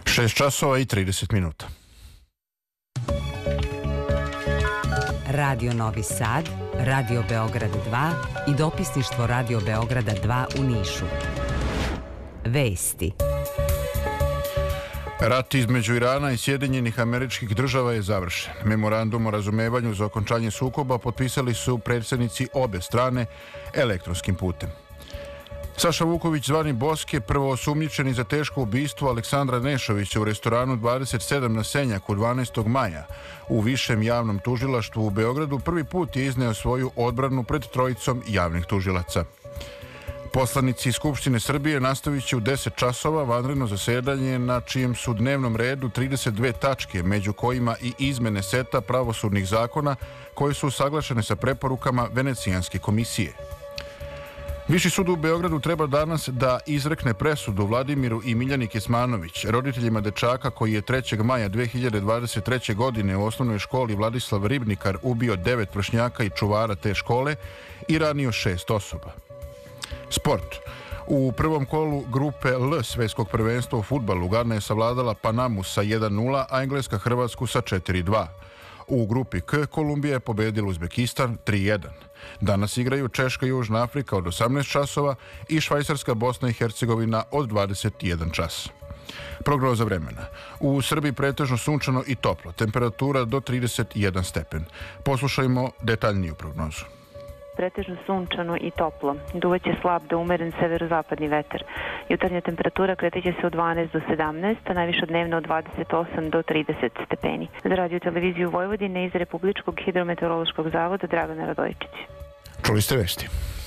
6 časova i 30 minuta. Radio Novi Sad, Radio Beograd 2 i dopisništvo Radio Beograda 2 u Nišu. Vesti. Rat između Irana i Sjedinjenih Američkih Država je završen. Memorandum o razumevanju za okončanje sukoba potpisali su predsjednici obe strane elektronskim putem. Saša Vuković, zvani Boske, prvo osumnjičeni za teško ubistvo Aleksandra Nešovića u restoranu 27 na Senjaku 12. maja u Višem javnom tužilaštvu u Beogradu, prvi put je izneo svoju odbranu pred trojicom javnih tužilaca. Poslanici Skupštine Srbije nastavit će u 10 časova vanredno zasedanje na čijem su dnevnom redu 32 tačke, među kojima i izmene seta pravosudnih zakona koje su usaglašene sa preporukama Venecijanske komisije. Viši sud u Beogradu treba danas da izrekne presudu Vladimiru i Miljani Kesmanović, roditeljima dečaka koji je 3. maja 2023. godine u osnovnoj školi Vladislav Ribnikar ubio 9 vršnjaka i čuvara te škole i ranio 6 osoba. Sport. U prvom kolu grupe L Svetskog prvenstva u fudbalu Gana je savladala Panamu sa 1-0, a Engleska Hrvatsku sa 4-2. U grupi K Kolumbija je pobedila Uzbekistan 3-1. Danas igraju Češka i Južna Afrika od 18 časova i Švajcarska Bosna i Hercegovina od 21 čas. Prognoza vremena. U Srbiji pretežno sunčano i toplo, temperatura do 31 stepen. Poslušajmo detaljniju prognozu. Pretežno sunčano i toplo. Duvaće slab do umeren severozapadni vetar. Jutarnja temperatura kretiće se od 12 do 17, a najviša dnevno od 28 do 30 stepeni. Za radio televiziju Vojvodine iz Republičkog hidrometeorološkog zavoda Dragana Radojičić. Čuli ste vesti.